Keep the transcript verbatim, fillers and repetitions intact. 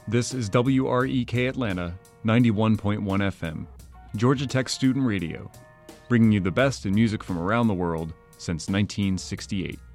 This is W R E K Atlanta, ninety-one point one F M, Georgia Tech Student Radio, bringing you the best in music from around the world since nineteen sixty-eight.